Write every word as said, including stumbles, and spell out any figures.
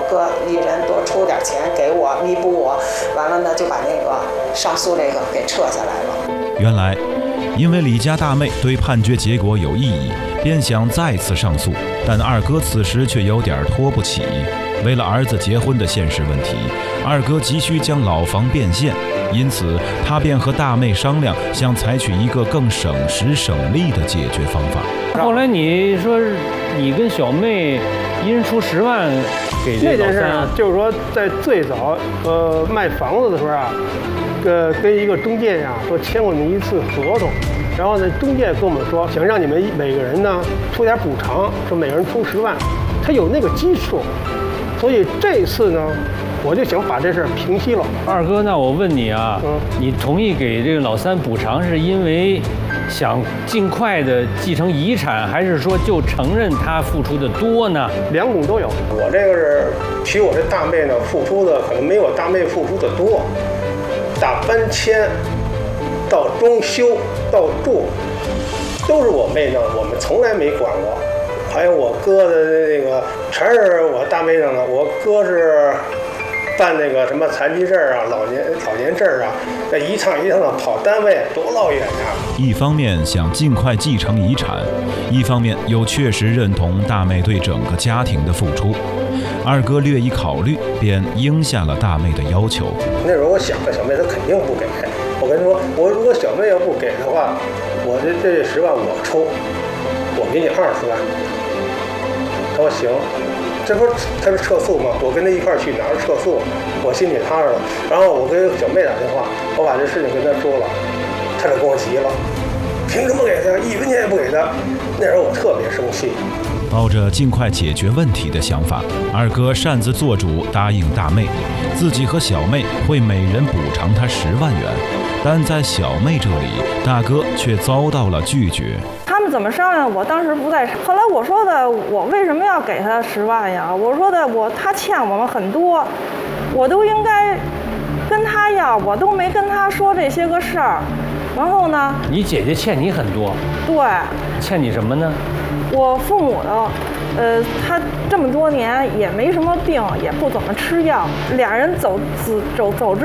哥一人多出点钱给我弥补我，完了呢就把那个上诉这个给撤下来了。 原来，因为李家大妹对判决结果有异议，便想再次上诉，但二哥此时却有点拖不起。为了儿子结婚的现实问题，二哥急需将老房变现，因此他便和大妹商量，想采取一个更省时省力的解决方法。 后来你说你跟小妹一人出十万给这那件事啊，就是说在最早呃卖房子的时候啊，呃跟一个中介呀、啊、说签过那么一次合同，然后呢中介跟我们说想让你们每个人呢出点补偿，说每个人出十万，他有那个基数，所以这次呢。我就想把这事儿平息了。 二哥，那我问你啊，嗯、你同意给这个老三补偿，是因为想尽快的继承遗产，还是说就承认他付出的多呢？ 两种都有。我这个是娶我这大妹呢，付出的可能没我大妹付出的多。打搬迁到装修到住，都是我妹弄，我们从来没管过。还有我哥的那个，全是我大妹弄的。我哥是。办那个什么残疾证啊、老年老年证啊，这一趟一趟的跑单位，多老远呀！ 一方面想尽快继承遗产，一方面又确实认同大妹对整个家庭的付出。二哥略一考虑，便应下了大妹的要求。 那时候我想着小妹她肯定不给，我跟她说，我如果小妹要不给的话，我这这十万我抽，我给你二十万。他说行。这不是他是撤诉吗？我跟他一块儿去拿着撤诉，我心里踏实了。然后我跟小妹打电话，我把这事情跟他说了，他就跟我急了，凭什么给他？一分钱也不给他。那时候我特别生气。 抱着尽快解决问题的想法，二哥擅自做主答应大妹，自己和小妹会每人补偿他十万元。但在小妹这里，大哥却遭到了拒绝。 他们怎么商量？我当时不在场。后来我说的，我为什么要给他十万呀？我说的，我他欠我们很多，我都应该跟他要，我都没跟他说这些个事儿。然后呢？ 你姐姐欠你很多。 对。 欠你什么呢？ 我父母的，呃，他这么多年也没什么病，也不怎么吃药。俩人走走走走之